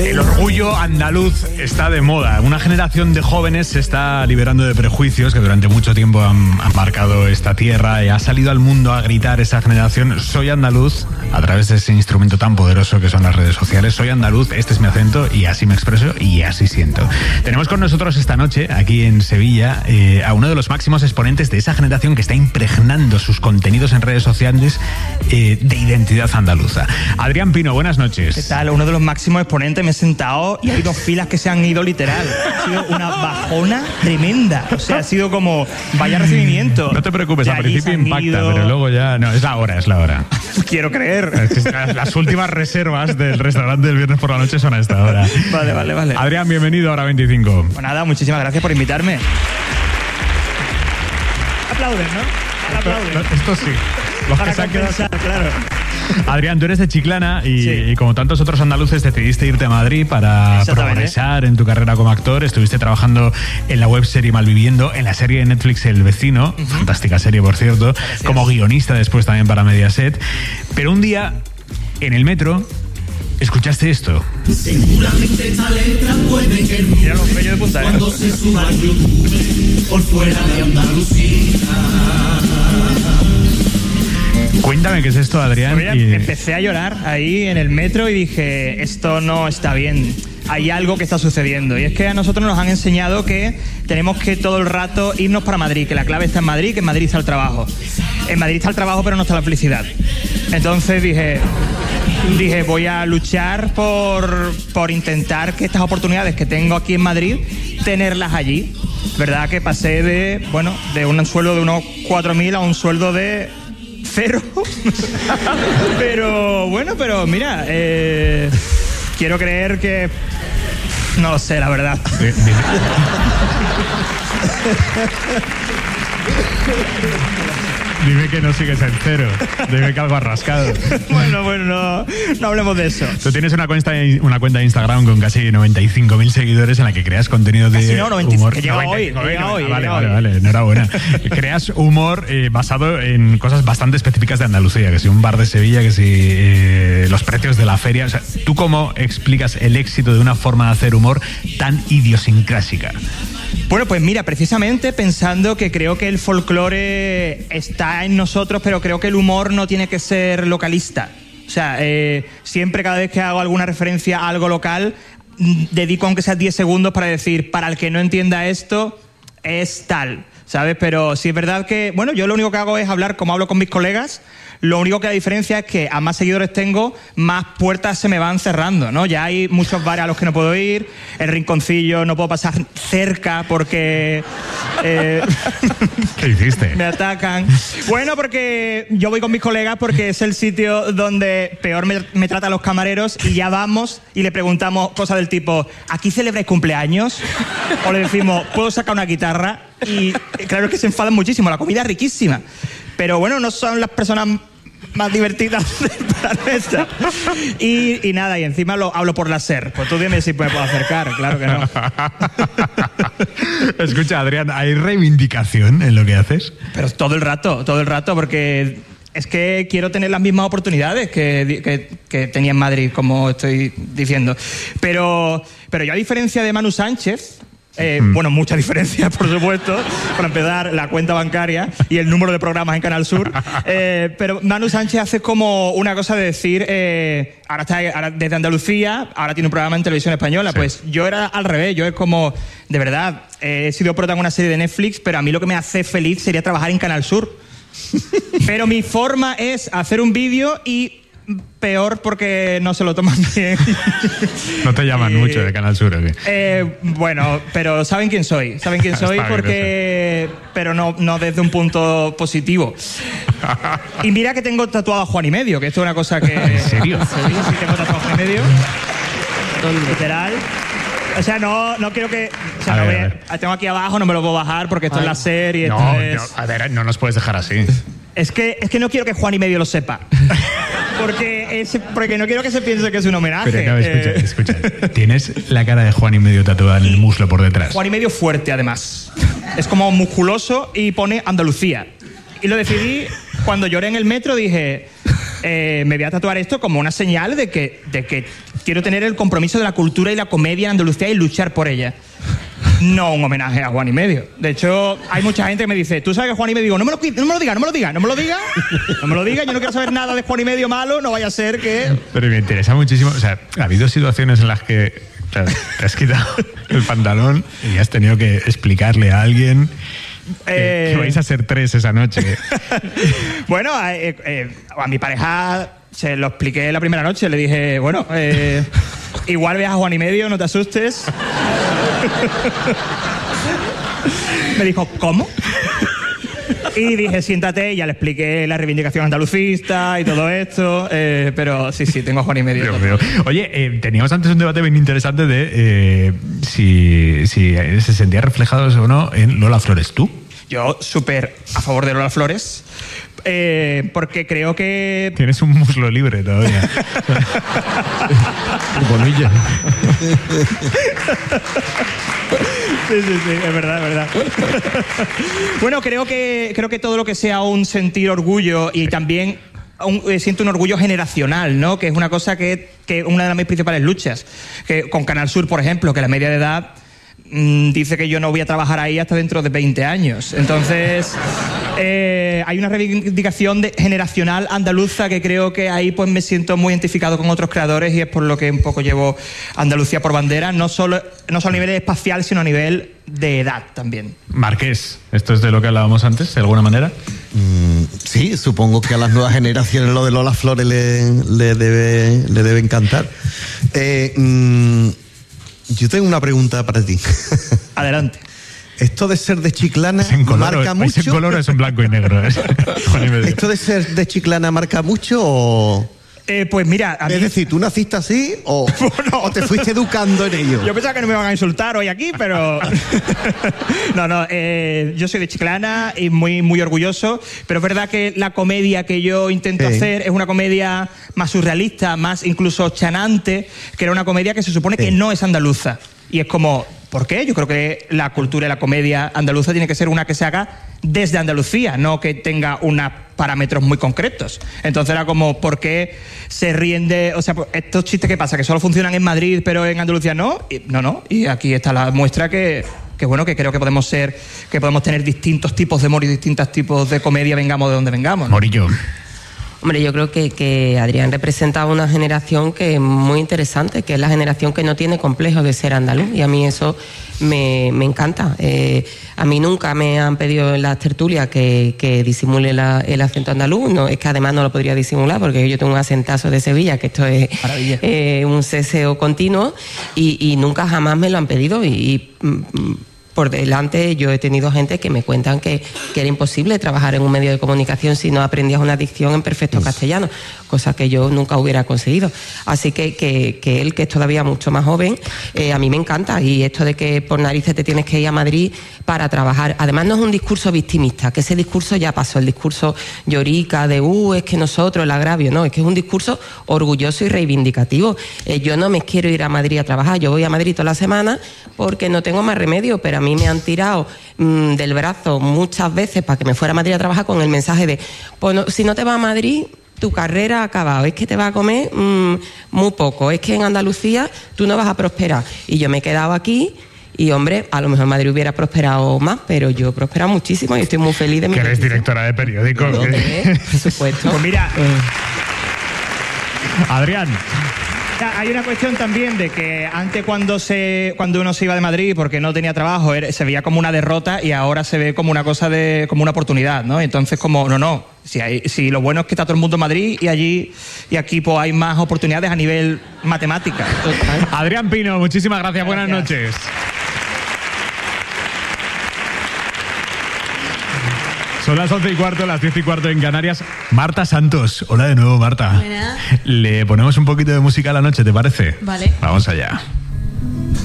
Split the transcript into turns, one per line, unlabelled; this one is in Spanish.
El orgullo andaluz está de moda. Una generación de jóvenes se está liberando de prejuicios que durante mucho tiempo han marcado esta tierra y ha salido al mundo a gritar esa generación: soy andaluz, a través de ese instrumento tan poderoso que son las redes sociales. Soy andaluz, este es mi acento y así me expreso y así siento. Tenemos con nosotros esta noche, aquí en Sevilla, a uno de los máximos exponentes de esa generación que está impregnando sus contenidos en redes sociales de identidad andaluza. Adrián Pino, buenas noches.
¿Qué tal? Uno de los máximos exponentes. Me he sentado y hay 2 filas que se han ido literal. Ha sido una bajona tremenda. O sea, ha sido como vaya recibimiento.
No te preocupes, al principio impacta, pero luego ya... No, es la hora.
Quiero creer.
Es que las últimas reservas del restaurante del viernes por la noche son a esta hora.
Vale.
Adrián, bienvenido a Hora 25.
Pues nada, muchísimas gracias por invitarme. Aplauden, ¿no? Aplauden.
Esto sí. Los
para
que se han quedado...
claro.
Adrián, tú eres de Chiclana y,
sí.
y como tantos otros andaluces decidiste irte a Madrid para progresar en tu carrera como actor. Estuviste trabajando en la webserie Malviviendo, en la serie de Netflix El Vecino, fantástica serie por cierto, gracias. Como guionista después también para Mediaset. Pero un día, en el metro, escuchaste esto.
Seguramente esta letra puede que
mira los bellos de Punta
cuando se suba al YouTube por fuera de Andalucía.
Cuéntame qué es esto, Adrián.
Pues mira, empecé a llorar ahí en el metro y dije, esto no está bien. Hay algo que está sucediendo. Y es que a nosotros nos han enseñado que tenemos que todo el rato irnos para Madrid, que la clave está en Madrid, que en Madrid está el trabajo. En Madrid está el trabajo, pero no está la felicidad. Entonces dije, voy a luchar por intentar que estas oportunidades que tengo aquí en Madrid, tenerlas allí. ¿Verdad? Que pasé de un sueldo de unos 4.000 a un sueldo de 0. pero mira, quiero creer que... No lo sé, la verdad.
Dime que no sigues en 0. Dime que algo has rascado.
Bueno, no hablemos de eso.
Tú tienes una cuenta de Instagram con casi 95.000 seguidores en la que creas contenido de humor.
Que llega hoy.
Vale, enhorabuena. Creas humor basado en cosas bastante específicas de Andalucía, que si un bar de Sevilla, que si los precios de la feria. O sea, ¿tú cómo explicas el éxito de una forma de hacer humor tan idiosincrásica?
Bueno, pues mira, precisamente pensando que creo que el folclore está en nosotros, pero creo que el humor no tiene que ser localista. O sea, siempre cada vez que hago alguna referencia a algo local, dedico aunque sea 10 segundos para decir, para el que no entienda esto, es tal, ¿sabes? Pero sí es verdad que, yo lo único que hago es hablar como hablo con mis colegas. Lo único que la diferencia es que a más seguidores tengo, más puertas se me van cerrando, ¿no? Ya hay muchos bares a los que no puedo ir, el rinconcillo no puedo pasar cerca porque...
¿Qué hiciste?
Me atacan. Bueno, porque yo voy con mis colegas porque es el sitio donde peor me tratan los camareros y ya vamos y le preguntamos cosas del tipo, ¿aquí celebráis cumpleaños? O le decimos, ¿puedo sacar una guitarra? Y claro que se enfadan muchísimo, la comida es riquísima. Pero bueno, no son las personas más divertidas del planeta. Y nada, y encima lo hablo por la SER. Pues tú dime si me puedo acercar, claro que no.
Escucha, Adrián, ¿hay reivindicación en lo que haces?
Pero todo el rato, porque es que quiero tener las mismas oportunidades que tenía en Madrid, como estoy diciendo. Pero yo, a diferencia de Manu Sánchez... mucha diferencia, por supuesto. Para empezar, la cuenta bancaria y el número de programas en Canal Sur. Pero Manu Sánchez hace como una cosa de decir, ahora está desde Andalucía, ahora tiene un programa en televisión española. Sí. Pues yo era al revés, yo es como, de verdad, he sido protagonista en una serie de Netflix, pero a mí lo que me hace feliz sería trabajar en Canal Sur. Pero mi forma es hacer un vídeo y... peor porque no se lo toman bien.
No te llaman mucho de Canal Sur, ¿o qué?
Pero saben quién soy porque... Pero no desde un punto positivo. Y mira que tengo tatuado a Juan y Medio, que esto es una cosa que...
¿En serio?
Sí, tengo tatuado a Juan y Medio. Literal. O sea, no quiero que... O sea, tengo aquí abajo, no me lo puedo bajar porque esto es la serie.
No nos puedes dejar así.
Es que no quiero que Juan y Medio lo sepa. Porque no quiero que se piense que es un homenaje.
Pero escucha. Tienes la cara de Juan y Medio tatuada en el muslo por detrás.
Juan y Medio fuerte, además. Es como musculoso y pone Andalucía. Y lo decidí cuando lloré en el metro, dije... me voy a tatuar esto como una señal de que quiero tener el compromiso de la cultura y la comedia en Andalucía y luchar por ella. No un homenaje a Juan y Medio. De hecho, hay mucha gente que me dice, ¿tú sabes que Juan y Medio? Digo, no me lo diga, yo no quiero saber nada de Juan y Medio malo, no vaya a ser que...
Pero me interesa muchísimo, o sea, ha habido situaciones en las que te has quitado el pantalón y has tenido que explicarle a alguien que vais a ser 3 esa noche.
Bueno, a mi pareja se lo expliqué la primera noche, le dije, bueno, igual veas a Juan y Medio, no te asustes. Me dijo, ¿cómo? Y dije, siéntate, y ya le expliqué la reivindicación andalucista y todo esto, pero sí, tengo a Juan y Medio.
Oye, teníamos antes un debate bien interesante de si se sentía reflejados o no en Lola Flores. ¿Tú?
Yo súper a favor de Lola Flores, porque creo que...
Tienes un muslo libre todavía.
Bonilla.
Sí, es verdad. Bueno, creo que todo lo que sea un sentir orgullo y también siento un orgullo generacional, ¿no? Que es una cosa que una de mis principales luchas. Que con Canal Sur, por ejemplo, que la media de edad dice que yo no voy a trabajar ahí hasta dentro de 20 años. Entonces, hay una reivindicación generacional andaluza que creo que ahí pues me siento muy identificado con otros creadores y es por lo que un poco llevo Andalucía por bandera, no solo a nivel espacial, sino a nivel de edad también.
Marqués, ¿esto es de lo que hablábamos antes, de alguna manera?
Sí, supongo que a las nuevas generaciones lo de Lola Flores le debe encantar. Yo tengo una pregunta para ti.
Adelante.
Esto de ser de Chiclana marca mucho.
¿Es en color o es en blanco y negro?
¿Esto de ser de Chiclana marca mucho o...?
Pues mira,
es decir, ¿tú naciste así o te fuiste educando en ello?
Yo pensaba que no me iban a insultar hoy aquí, pero... No, yo soy de Chiclana y muy, muy orgulloso, pero es verdad que la comedia que yo intento hacer es una comedia más surrealista, más incluso chanante, que era una comedia que se supone que no es andaluza. Y es como, ¿por qué? Yo creo que la cultura y la comedia andaluza tiene que ser una que se haga desde Andalucía, no que tenga unos parámetros muy concretos. Entonces era como, ¿por qué se ríen de...? O sea, estos chistes que pasa, que solo funcionan en Madrid, pero en Andalucía no. No. Y aquí está la muestra que bueno, que creo que podemos tener distintos tipos de humor y distintos tipos de comedia, vengamos de donde vengamos, ¿no?
Morillo.
Hombre, yo creo que Adrián representa una generación que es muy interesante, que es la generación que no tiene complejo de ser andaluz, y a mí eso me encanta. A mí nunca me han pedido en las tertulias que disimule el acento andaluz, no, es que además no lo podría disimular porque yo tengo un acentazo de Sevilla, que esto es un ceseo continuo, y nunca jamás me lo han pedido, y por delante yo he tenido gente que me cuentan que era imposible trabajar en un medio de comunicación si no aprendías una dicción en perfecto castellano, cosa que yo nunca hubiera conseguido. Así que él, que es todavía mucho más joven, a mí me encanta, y esto de que por narices te tienes que ir a Madrid para trabajar, además no es un discurso victimista, que ese discurso ya pasó, el discurso llorica de es que nosotros, el agravio, no, es que es un discurso orgulloso y reivindicativo. Yo no me quiero ir a Madrid a trabajar, yo voy a Madrid toda la semana porque no tengo más remedio, pero a mí me han tirado del brazo muchas veces para que me fuera a Madrid a trabajar con el mensaje de, pues no, si no te vas a Madrid, tu carrera ha acabado, es que te vas a comer muy poco, es que en Andalucía tú no vas a prosperar. Y yo me he quedado aquí y, hombre, a lo mejor Madrid hubiera prosperado más, pero yo he prosperado muchísimo y estoy muy feliz de mi...
Que eres directora de periódico.
No, por supuesto.
Pues mira...
Adrián.
Hay una cuestión también de que antes cuando uno se iba de Madrid porque no tenía trabajo se veía como una derrota, y ahora se ve como una cosa como una oportunidad, ¿no? Entonces como no, si lo bueno es que está todo el mundo en Madrid y aquí pues hay más oportunidades a nivel matemática.
Adrián Pino, muchísimas gracias. Buenas noches. Son las 11:15, las 10:15 en Canarias. Marta Santos. Hola de nuevo, Marta.
Buena.
Le ponemos un poquito de música a la noche, ¿te parece?
Vale.
Vamos allá.